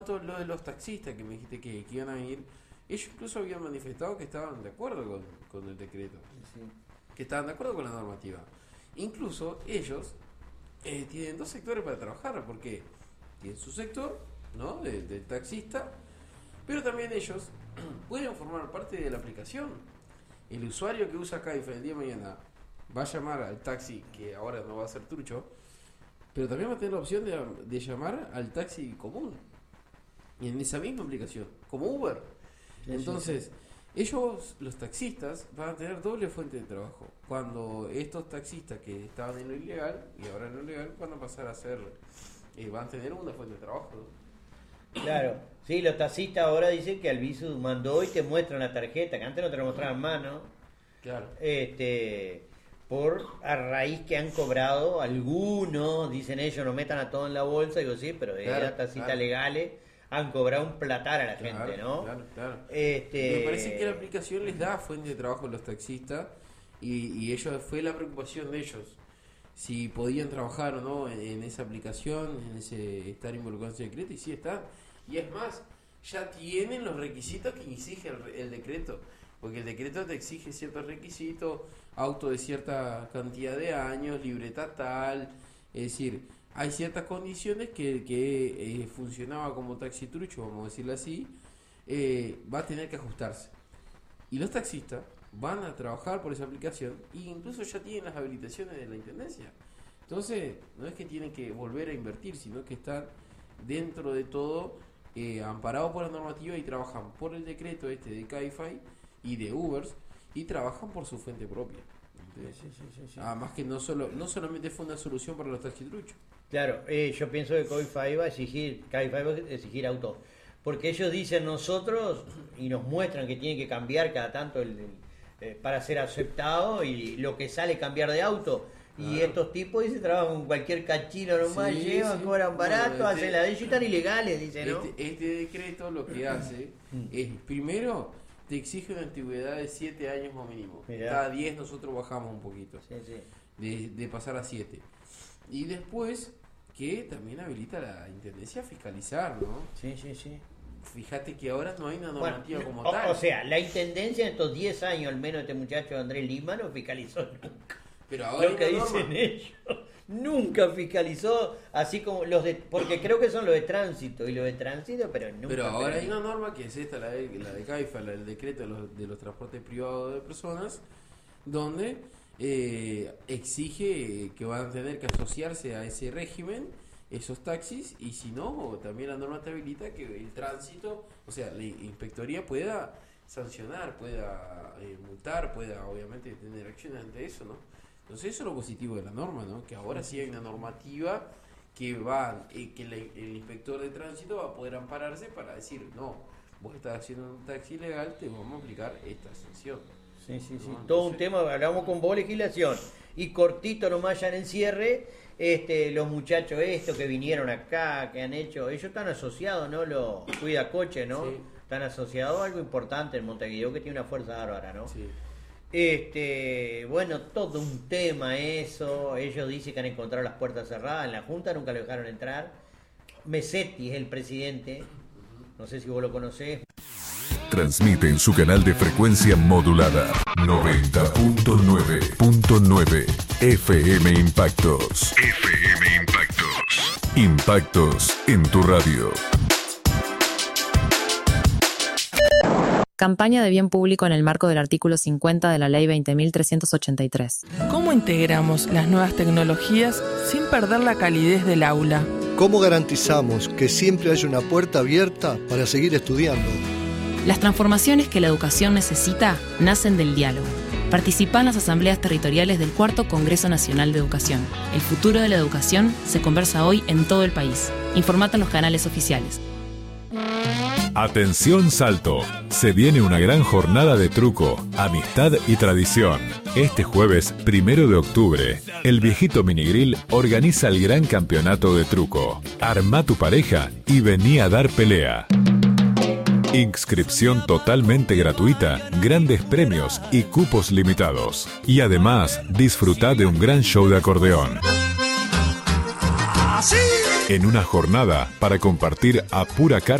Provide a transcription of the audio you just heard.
lo de los taxistas que me dijiste que iban a venir, ellos incluso habían manifestado que estaban de acuerdo con el decreto, sí, que estaban de acuerdo con la normativa. Incluso ellos tienen dos sectores para trabajar, porque tienen su sector, ¿no? Del taxista, pero también ellos pueden formar parte de la aplicación. El usuario que usa Cabify el día de mañana va a llamar al taxi, que ahora no va a ser trucho, pero también va a tener la opción de llamar al taxi común, y en esa misma aplicación, como Uber. Sí, entonces, sí. Ellos, los taxistas, van a tener doble fuente de trabajo. Cuando estos taxistas que estaban en lo ilegal, y ahora en lo legal, van a pasar a ser, van a tener una fuente de trabajo, ¿no? Claro, sí, los taxistas ahora dicen que Albizu mandó y te muestran la tarjeta, que antes no te la mostraban en mano. Claro. A raíz que han cobrado algunos, dicen ellos, no metan a todo en la bolsa, digo sí, pero eran taxistas legales, han cobrado un platar a la gente, ¿no? Claro. Me parece que la aplicación les da fuente de trabajo a los taxistas y ellos, fue la preocupación de ellos, si podían trabajar o no en esa aplicación, en ese estar involucrados en el decreto, y sí están. Y es más, ya tienen los requisitos que exige el decreto, porque el decreto te exige ciertos requisitos, auto de cierta cantidad de años, libreta tal, es decir, hay ciertas condiciones que funcionaba como taxi trucho, vamos a decirlo así, va a tener que ajustarse. Y los taxistas van a trabajar por esa aplicación e incluso ya tienen las habilitaciones de la intendencia. Entonces, no es que tienen que volver a invertir, sino que están dentro de todo amparados por la normativa y trabajan por el decreto de Cabify y de Ubers y trabajan por su fuente propia. Sí. Además que no solamente fue una solución para los taxitruchos. Claro, yo pienso que Cabify va a exigir autos, porque ellos dicen nosotros y nos muestran que tienen que cambiar cada tanto para ser aceptado y lo que sale cambiar de auto. Y estos tipos dicen trabajan con cualquier cachino nomás, llevan, cobran barato, hacen la de ellos y están ilegales, dicen, ¿no? Este decreto lo que hace es, primero, te exige una antigüedad de 7 años como mínimo. Cada 10 nosotros bajamos un poquito, de pasar a 7. Y después, que también habilita la intendencia a fiscalizar, ¿no? Sí. Fíjate que ahora no hay una normativa como tal. O sea, la intendencia en estos 10 años, al menos este muchacho Andrés Lima, no fiscalizó nunca. Pero ahora lo que dicen ellos, nunca fiscalizó, así como porque creo que son los de tránsito, pero nunca. Pero ahora hay una norma que es esta, la de Cabify, el decreto de los transportes privados de personas, donde exige que van a tener que asociarse a ese régimen esos taxis, y si no, también la norma te habilita que el tránsito, o sea, la inspectoría pueda sancionar, pueda multar, pueda obviamente tener acciones ante eso, ¿no? Entonces eso es lo positivo de la norma, ¿no? Que ahora sí hay una normativa que el inspector de tránsito va a poder ampararse para decir, no, vos estás haciendo un taxi ilegal, te vamos a aplicar esta sanción. Sí. ¿No? Todo un tema, hablamos con vos legislación. Y cortito nomás ya en el cierre, los muchachos que vinieron acá, que han hecho, ellos están asociados, ¿no? Los Cuida Coche, ¿no? Sí. Están asociados a algo importante en Montevideo que tiene una fuerza bárbara, ¿no? Sí. Bueno, todo un tema eso. Ellos dicen que han encontrado las puertas cerradas. En la Junta nunca lo dejaron entrar. Mesetti es el presidente. No sé si vos lo conocés. Transmite en su canal de frecuencia modulada 90.9.9 FM Impactos. Impactos en tu radio. Campaña de bien público en el marco del artículo 50 de la Ley 20.383. ¿Cómo integramos las nuevas tecnologías sin perder la calidez del aula? ¿Cómo garantizamos que siempre haya una puerta abierta para seguir estudiando? Las transformaciones que la educación necesita nacen del diálogo. Participa en las asambleas territoriales del 4º Congreso Nacional de Educación. El futuro de la educación se conversa hoy en todo el país. Informate en los canales oficiales. Atención Salto, se viene una gran jornada de truco, amistad y tradición. Este jueves 1 de octubre, el Viejito Minigrill organiza el gran campeonato de truco. Arma tu pareja y vení a dar pelea. Inscripción totalmente gratuita, grandes premios y cupos limitados. Y además, disfrutá de un gran show de acordeón. ¡Sí! En una jornada para compartir a pura carne